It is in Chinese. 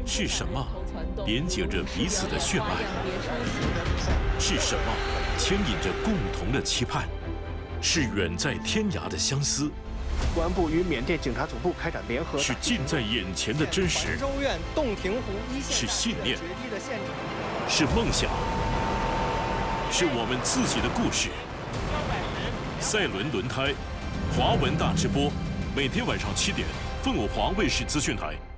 是什么连接着彼此的血脉？是什么牵引着共同的期盼？是远在天涯的相思。 公安部与缅甸警察总部开展联合， 是近在眼前的真实， 州院洞庭湖一线是信念，是梦想，是我们自己的故事。赛伦轮胎，华文大直播，每天晚上7点，凤凰卫视资讯台。